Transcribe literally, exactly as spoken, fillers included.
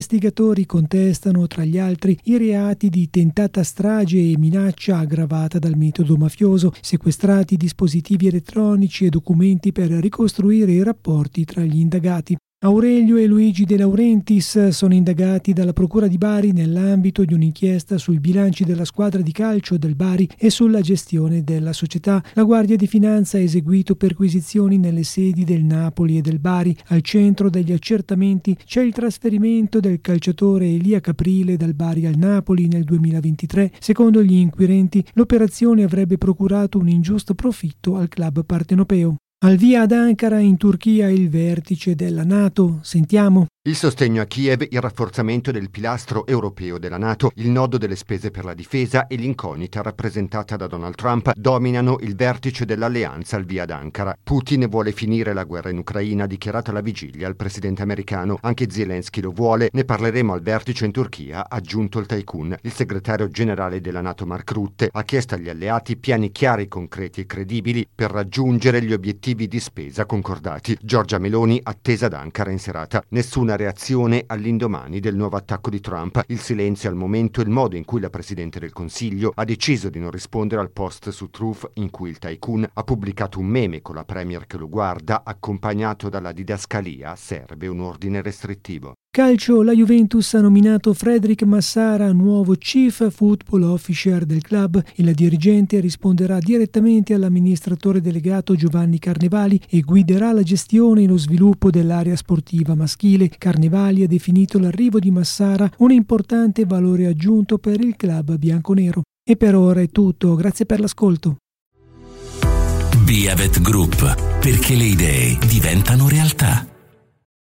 investigatori contestano, tra gli altri, i reati di tentata strage e minaccia aggravata dal metodo mafioso, sequestrati dispositivi elettronici e documenti per ricostruire i rapporti tra gli indagati. Aurelio e Luigi De Laurentiis sono indagati dalla Procura di Bari nell'ambito di un'inchiesta sui bilanci della squadra di calcio del Bari e sulla gestione della società. La Guardia di Finanza ha eseguito perquisizioni nelle sedi del Napoli e del Bari. Al centro degli accertamenti c'è il trasferimento del calciatore Elia Caprile dal Bari al Napoli nel duemilaventitré. Secondo gli inquirenti, l'operazione avrebbe procurato un ingiusto profitto al club partenopeo. Al via ad Ankara, in Turchia, il vertice della NATO. Sentiamo. Il sostegno a Kiev, il rafforzamento del pilastro europeo della NATO, il nodo delle spese per la difesa e l'incognita rappresentata da Donald Trump dominano il vertice dell'alleanza al via ad Ankara. Putin vuole finire la guerra in Ucraina, ha dichiarato alla vigilia il presidente americano. Anche Zelensky lo vuole. Ne parleremo al vertice in Turchia, ha aggiunto il tycoon. Il segretario generale della NATO Mark Rutte ha chiesto agli alleati piani chiari, concreti e credibili per raggiungere gli obiettivi di spesa concordati. Giorgia Meloni attesa ad Ankara in serata. Nessuna reazione all'indomani del nuovo attacco di Trump. Il silenzio al momento e il modo in cui la Presidente del Consiglio ha deciso di non rispondere al post su Truth in cui il tycoon ha pubblicato un meme con la Premier che lo guarda, accompagnato dalla didascalia "serve un ordine restrittivo". Calcio, la Juventus ha nominato Frederic Massara nuovo Chief Football Officer del club. Il dirigente risponderà direttamente all'amministratore delegato Giovanni Carnevali e guiderà la gestione e lo sviluppo dell'area sportiva maschile. Carnevali ha definito l'arrivo di Massara un importante valore aggiunto per il club bianconero. E per ora è tutto, grazie per l'ascolto. Biavet Group, perché le idee diventano realtà.